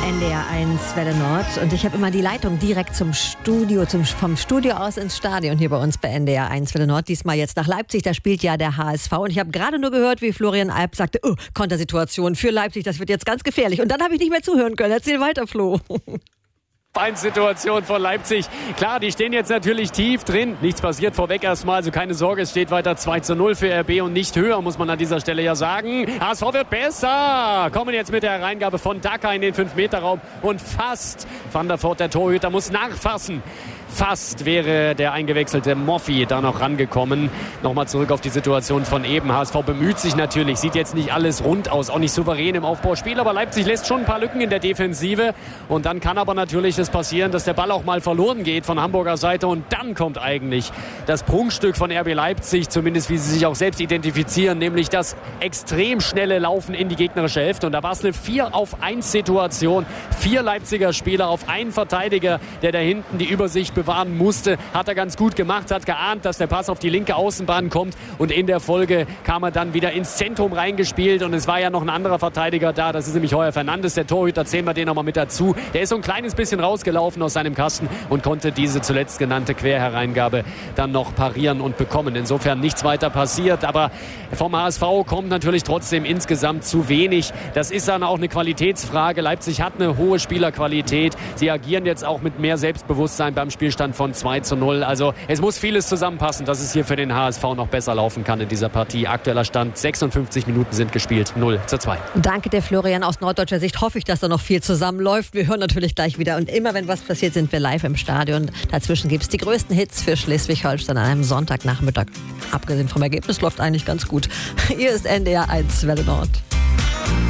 NDR 1 Welle Nord und ich habe immer die Leitung direkt zum Studio, vom Studio aus ins Stadion hier bei uns bei NDR 1 Welle Nord. Diesmal jetzt nach Leipzig, da spielt ja der HSV und ich habe gerade nur gehört, wie Florian Alp sagte, Kontersituation für Leipzig, das wird jetzt ganz gefährlich. Und dann habe ich nicht mehr zuhören können. Erzähl weiter, Flo. Situation von Leipzig. Klar, die stehen jetzt natürlich tief drin. Nichts passiert vorweg erstmal, also keine Sorge, es steht weiter 2:0 für RB und nicht höher, muss man an dieser Stelle ja sagen. HSV wird besser. Kommen jetzt mit der Hereingabe von Daka in den 5-Meter-Raum und fast Van der Voort, der Torhüter, muss nachfassen. Fast wäre der eingewechselte Moffi da noch rangekommen. Nochmal zurück auf die Situation von eben. HSV bemüht sich natürlich, sieht jetzt nicht alles rund aus, auch nicht souverän im Aufbauspiel, aber Leipzig lässt schon ein paar Lücken in der Defensive. Und dann kann aber natürlich das passieren, dass der Ball auch mal verloren geht von Hamburger Seite. Und dann kommt eigentlich das Prunkstück von RB Leipzig, zumindest wie sie sich auch selbst identifizieren, nämlich das extrem schnelle Laufen in die gegnerische Hälfte. Und da war es eine 4-auf-1-Situation. 4 Leipziger Spieler auf einen Verteidiger, der da hinten die Übersicht bewahren musste. Hat er ganz gut gemacht, hat geahnt, dass der Pass auf die linke Außenbahn kommt und in der Folge kam er dann wieder ins Zentrum reingespielt und es war ja noch ein anderer Verteidiger da, das ist nämlich Heuer Fernandes, der Torhüter, zählen wir den nochmal mit dazu. Der ist so ein kleines bisschen rausgelaufen aus seinem Kasten und konnte diese zuletzt genannte Querhereingabe dann noch parieren und bekommen. Insofern nichts weiter passiert, aber vom HSV kommt natürlich trotzdem insgesamt zu wenig. Das ist dann auch eine Qualitätsfrage. Leipzig hat eine hohe Spielerqualität. Sie agieren jetzt auch mit mehr Selbstbewusstsein beim Spielstand von 2:0. Also es muss vieles zusammenpassen, dass es hier für den HSV noch besser laufen kann in dieser Partie. Aktueller Stand, 56 Minuten sind gespielt, 0:2. Danke der Florian. Aus norddeutscher Sicht hoffe ich, dass da noch viel zusammenläuft. Wir hören natürlich gleich wieder und immer wenn was passiert, sind wir live im Stadion. Dazwischen gibt es die größten Hits für Schleswig-Holstein an einem Sonntagnachmittag. Abgesehen vom Ergebnis läuft eigentlich ganz gut. Hier ist NDR 1 Welle Nord.